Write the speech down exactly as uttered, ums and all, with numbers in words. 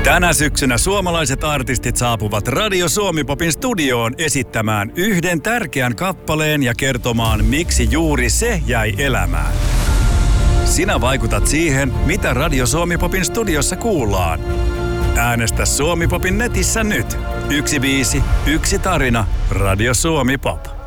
Tänä syksynä suomalaiset artistit saapuvat Radio Suomi-popin studioon esittämään yhden tärkeän kappaleen ja kertomaan, miksi juuri se jäi elämään. Sinä vaikutat siihen, mitä Radio Suomi-popin studiossa kuullaan. Äänestä Suomi-popin netissä nyt. Yksi biisi, yksi tarina. Radio Suomi-pop.